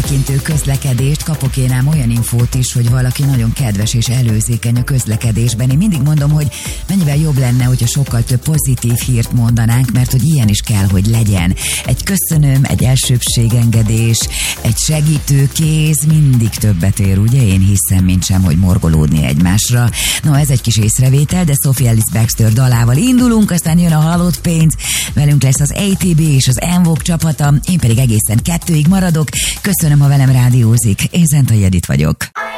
körültekintő közlekedést, kapok én ám olyan infót is, hogy valaki nagyon kedves és előzékeny a közlekedésben. Én mindig mondom, hogy mennyivel jobb lenne, hogyha sokkal több pozitív hírt mondanánk, mert hogy ilyen is kell, hogy legyen. Egy köszönöm, egy elsőbségengedés, egy segítő kéz mindig többet ér, ugye? Én hiszem, mint sem, hogy morgolódni egymásra. No, ez egy kis észrevétel, de Sophie Ellis Bextor dalával indulunk, aztán jön a halott pénz, velünk lesz az ATB és az Envok csapata, én pedig egészen 2-ig maradok. Köszönöm, ha velem rádiózik. Én Zentai Edit vagyok.